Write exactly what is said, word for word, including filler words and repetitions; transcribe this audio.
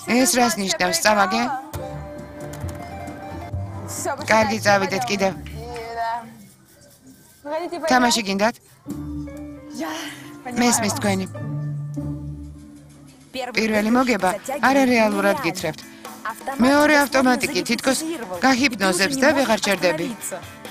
ეს რას ნიშნავს, წავაგე? კარგი, წავიდეთ კიდევ. თამაში გინდათ? მესმის თქვენი. პირველი მოგება არარეალურად გითხრებთ. მეორე ავტომატიკი თითქოს გაჰიპნოზებს და ვეღარ ჩერდები.